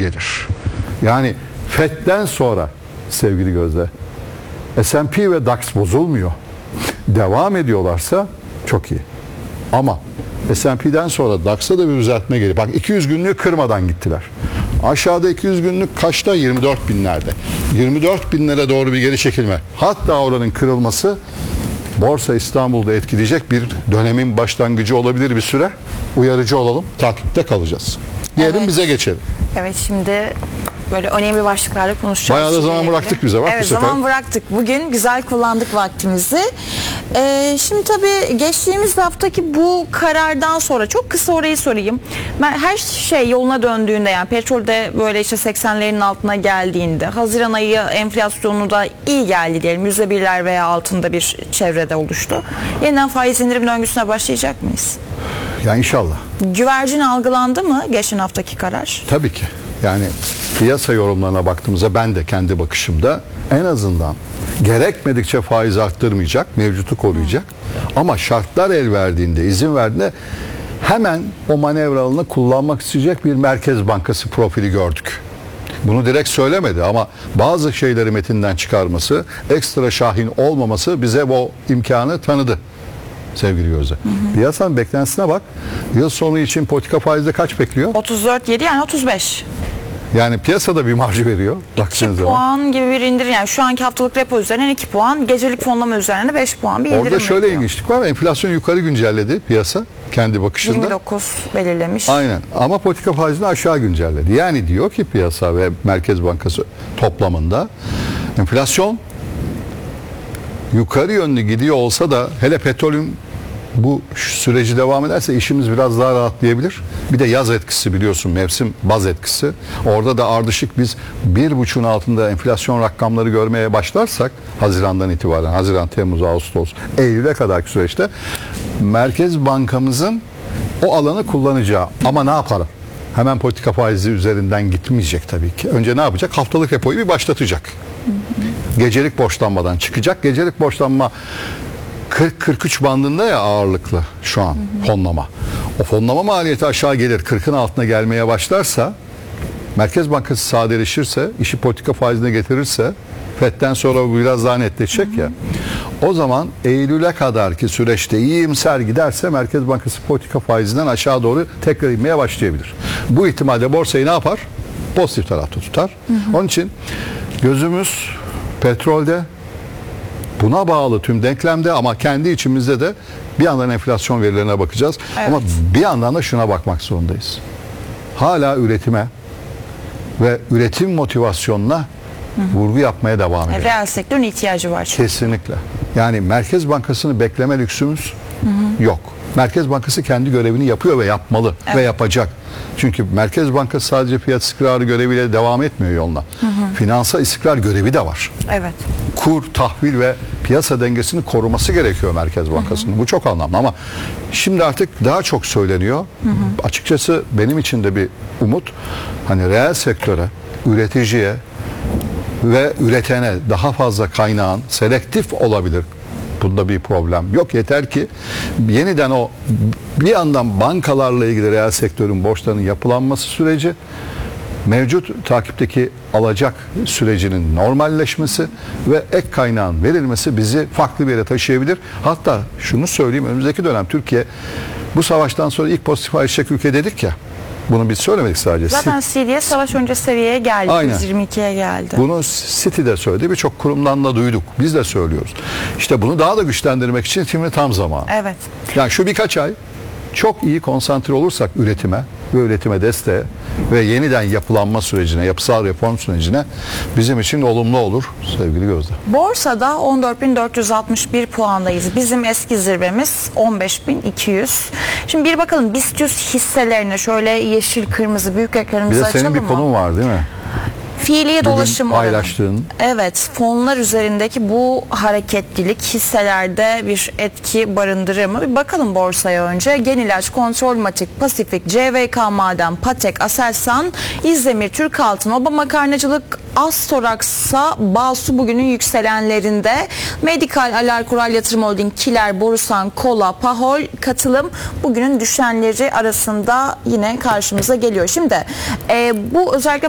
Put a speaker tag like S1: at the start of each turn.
S1: gelir. Yani FED'den sonra sevgili Gözde, S&P ve DAX bozulmuyor. Devam ediyorlarsa çok iyi. Ama S&P'den sonra DAX'a da bir düzeltme geliyor. Bak 200 günlüğü kırmadan gittiler. Aşağıda 200 günlük kaçta? 24 binlerde. 24 binlere doğru bir geri çekilme. Hatta oranın kırılması Borsa İstanbul'da etkileyecek bir dönemin başlangıcı olabilir bir süre. Uyarıcı olalım. Takipte kalacağız. Diyelim evet. Bize geçelim.
S2: Evet, şimdi böyle önemli başlıklarla konuşacağız.
S1: Bayağı da zaman bıraktık bize. Bak,
S2: evet, zaman bıraktık. Bugün güzel kullandık vaktimizi. Şimdi tabii geçtiğimiz haftaki bu karardan sonra çok kısa orayı sorayım. Her şey yoluna döndüğünde, yani petrolde böyle işte 80'lerin altına geldiğinde, Haziran ayı enflasyonu da iyi geldi diyelim. %1'ler veya altında bir çevrede oluştu. Yeniden faiz indirim döngüsüne başlayacak mıyız?
S1: Ya inşallah.
S2: Güvercin algılandı mı geçen haftaki karar?
S1: Tabii ki. Yani piyasa yorumlarına baktığımızda ben de kendi bakışımda en azından gerekmedikçe faiz arttırmayacak, mevcutu koruyacak. Ama şartlar el verdiğinde, izin verdiğinde hemen o manevra alanını kullanmak isteyecek bir Merkez Bankası profili gördük. Bunu direkt söylemedi ama bazı şeyleri metinden çıkarması, ekstra şahin olmaması bize bu imkanı tanıdı. Sevgili Gözde. Piyasanın beklentisine bak. Yıl sonu için politika faizde kaç bekliyor?
S2: 34,7 yani 35.
S1: Yani piyasada bir marj veriyor.
S2: 2 puan gibi bir indirim. Yani şu anki haftalık repo üzerinden 2 puan, gecelik fonlama üzerinden 5 puan bir indirim.
S1: Orada şöyle
S2: veriyor.
S1: ilginçlik var. Enflasyon yukarı güncelledi piyasa kendi bakışında.
S2: 29 belirlemiş.
S1: Aynen. Ama politika faizini aşağı güncelledi. Yani diyor ki piyasa ve Merkez Bankası toplamında enflasyon yukarı yönlü gidiyor olsa da hele petrolün bu süreci devam ederse işimiz biraz daha rahatlayabilir. Bir de yaz etkisi biliyorsun, mevsim baz etkisi. Orada da ardışık biz 1,5'un altında enflasyon rakamları görmeye başlarsak Haziran'dan itibaren, Haziran, Temmuz, Ağustos, Eylül'e kadarki süreçte Merkez Bankamızın o alanı kullanacağı. Ama ne yapalım? Hemen politika faizi üzerinden gitmeyecek tabii ki. Önce ne yapacak? Haftalık repoyu bir başlatacak. Gecelik borçlanmadan çıkacak. Gecelik borçlanma 40-43 bandında ya ağırlıklı şu an fonlama. O fonlama maliyeti aşağı gelir. 40'ın altına gelmeye başlarsa, Merkez Bankası sadeleşirse, işi politika faizine getirirse, FED'den sonra bu biraz daha netleşecek ya. O zaman Eylül'e kadarki süreçte iyimser giderse Merkez Bankası politika faizinden aşağı doğru tekrar inmeye başlayabilir. Bu ihtimalle borsayı ne yapar? Pozitif tarafta tutar. Onun için gözümüz petrolde, buna bağlı tüm denklemde ama kendi içimizde de bir yandan enflasyon verilerine bakacağız. Evet. Ama bir yandan da şuna bakmak zorundayız. Hala üretime ve üretim motivasyonuna vurgu yapmaya devam ediyor.
S2: Reel sektörün ihtiyacı var.
S1: Kesinlikle. Yani Merkez Bankası'nı bekleme lüksümüz yok. Merkez Bankası kendi görevini yapıyor ve yapmalı ve yapacak. Çünkü Merkez Bankası sadece fiyat istikrarı göreviyle devam etmiyor yoluna. Finansal istikrar görevi de var.
S2: Evet.
S1: Kur, tahvil ve piyasa dengesini koruması gerekiyor Merkez Bankası'nın. Bu çok anlamlı ama şimdi artık daha çok söyleniyor. Açıkçası benim için de bir umut. Hani reel sektöre, üreticiye ve üretene daha fazla kaynağın selektif olabilir. Bunda bir problem yok. Yeter ki yeniden o bir yandan bankalarla ilgili reel sektörün borçlarının yapılanması süreci, mevcut takipteki alacak sürecinin normalleşmesi ve ek kaynağın verilmesi bizi farklı bir yere taşıyabilir. Hatta şunu söyleyeyim, önümüzdeki dönem Türkiye bu savaştan sonra ilk pozitif faiz çek ülke dedik ya. Bunu biz söylemedik sadece.
S2: Zaten CDS savaş önce seviyeye geldi. 122'ye geldi.
S1: Bunu Citi de söyledi. Birçok kurumdan da duyduk. Biz de söylüyoruz. İşte bunu daha da güçlendirmek için şimdi tam zamanı.
S2: Evet.
S1: Yani şu birkaç ay çok iyi konsantre olursak üretime ve üretime desteğe ve yeniden yapılanma sürecine, yapısal reform sürecine bizim için olumlu olur sevgili Gözde.
S2: Borsada 14.461 puandayız. Bizim eski zirvemiz 15.200. Şimdi bir bakalım BIST hisselerine, şöyle yeşil kırmızı büyük ekranımızı açalım mı?
S1: Bir de senin bir konun var değil mi?
S2: Fiili dolaşım oranı. Evet, fonlar üzerindeki bu hareketlilik hisselerde bir etki barındırır mı? Bir bakalım borsaya önce. Genilaç, Kontrolmatik, Pasifik, CVK Maden, Patek, Aselsan, İzdemir, Türkaltın, Oba Makarnacılık, Astoraksa, Balsu bugünün yükselenlerinde. Medikal, Alarkural Yatırım Holding, Kiler, Borusan, Kola, Pahol, Katılım bugünün düşenleri arasında yine karşımıza geliyor. Şimdi bu özellikle